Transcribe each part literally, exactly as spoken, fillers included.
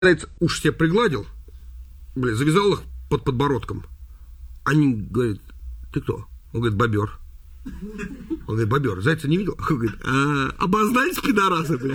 Заяц уши себе пригладил, блядь, завязал их под подбородком. Они говорят: ты кто? Он говорит: бобер. Он говорит: бобер, зайца не видел? Он говорит: а, обознались, пидорасы, бля.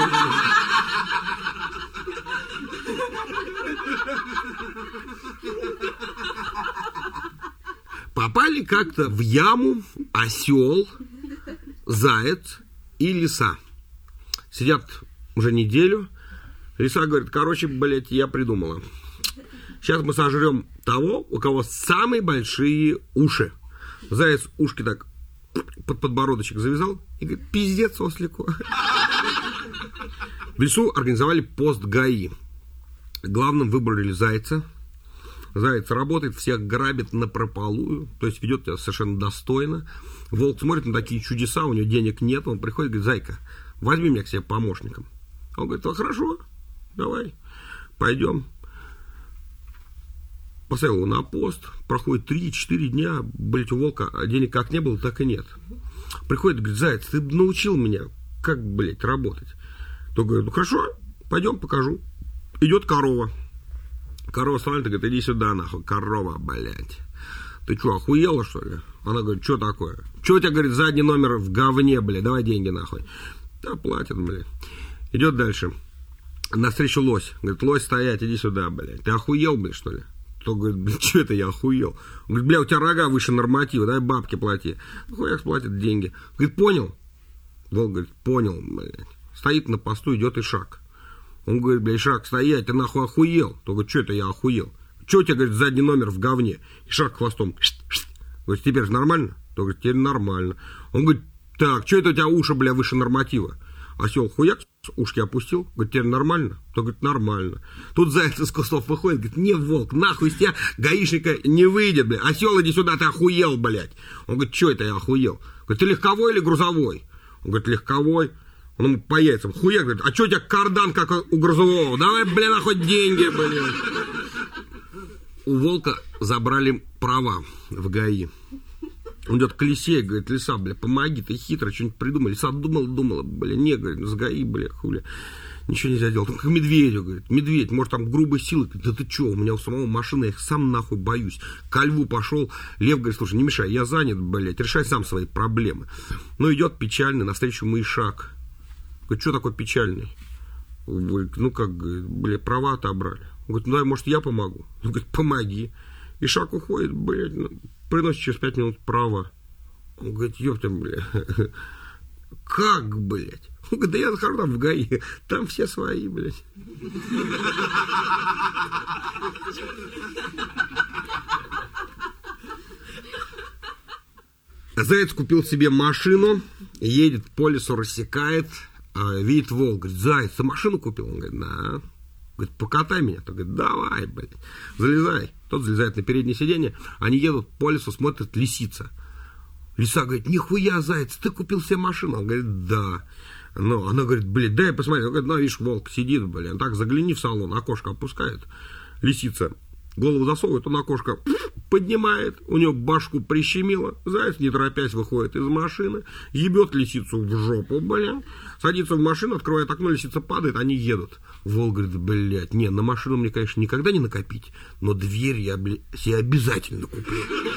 Попали как-то в яму осел, заяц и лиса. Сидят уже неделю. Лиса говорит: короче, блядь, я придумала. Сейчас мы сожрем того, у кого самые большие уши. Заяц ушки так под подбородочек завязал и говорит: пиздец, ослику. В лесу организовали пост ГАИ. Главным выбрали зайца. Заяц работает, всех грабит напропалую, то есть ведет себя совершенно достойно. Волк смотрит на такие чудеса, у него денег нет, он приходит и говорит: зайка, возьми меня к себе помощником. Он говорит: ну хорошо, давай, пойдем. Поставил его на пост, проходит три-четыре дня, блядь, у волка денег как не было, так и нет. Приходит и говорит: заяц, ты научил меня, как, блядь, работать. То говорит: ну хорошо, пойдем, покажу. Идет корова. Корова становится и говорит: иди сюда, нахуй, корова, блядь. Ты что, охуела, что ли? Она говорит: что такое? Что у тебя, говорит, задний номер в говне, блядь, давай деньги, нахуй. Да, платят, блядь. Идет дальше. Навстречу лось. Говорит: лось, стоять, иди сюда, блядь. Ты охуел, блядь, что ли? То говорит: блядь, что это я охуел? Он говорит: бля, у тебя рога выше норматива, дай бабки плати. Хуяк платит деньги. Говорит: понял? Волк говорит: понял, блядь. Стоит на посту, идет Ишак. Он говорит: бля, Ишак, стоять, ты нахуй охуел? То говорит: что это я охуел? Что у тебя, говорит, задний номер в говне? Ишак хвостом. Говорит: теперь же нормально? То говорит: теперь нормально. Он говорит: так, что это у тебя уши, бля, выше норматива? Осел хуяк, ушки опустил, говорит: теперь нормально? То говорит: нормально. Тут заяц из кустов выходит, говорит: не, волк, нахуй из тебя гаишника не выйдет, бля. Осел, иди сюда, ты охуел, блядь. Он говорит: что это я охуел? Говорит: ты легковой или грузовой? Он говорит: легковой. Он ему по яйцам хуяк, говорит: а что у тебя кардан, как у грузового? Давай, бля, нахуй деньги, блядь. У волка забрали права в ГАИ. Он идет к лисе и говорит: лиса, бля, помоги, ты хитро что-нибудь придумай. Лиса думала, думала, бля, не, говорит, с ГАИ, бля, хули. Ничего нельзя делать. Только к медведю, говорит: медведь, может, там грубой силы. Говорит: да ты что, у меня у самого машина, я их сам нахуй боюсь. Ко льву пошел, лев говорит: слушай, не мешай, я занят, блядь, решай сам свои проблемы. Ну, идет печальный, навстречу ему Ишак. Говорит: что такое печальный? Говорит: ну, как, бля, права отобрали. Он говорит: ну, дай, может, я помогу? Он говорит: помоги. Ишак уходит, блядь, ну, приносит через пять минут права. Он говорит: ёпта, бля, как, блядь? Он говорит: да я захожу там в ГАИ, там все свои, блядь. Заяц купил себе машину, едет по лесу, рассекает, видит волк, говорит: заяц, ты машину купил? Он говорит: да. Говорит: покатай меня. Тот говорит: давай, блядь, залезай. Тот залезает на переднее сиденье, они едут по лесу, смотрят лисица. Лиса говорит: нихуя, заяц, ты купил себе машину? Он говорит: да. Ну, она говорит: блядь, дай посмотреть. Он говорит: ну, видишь, волк сидит, блядь, так загляни в салон, окошко опускает. Лисица голову засовывает, он окошко поднимает, у него башку прищемило, заяц, не торопясь, выходит из машины, ебет лисицу в жопу, блядь, садится в машину, открывает окно, лисица падает, они едут. Волк говорит: блядь, не, на машину мне, конечно, никогда не накопить, но дверь я, блядь, себе обязательно куплю.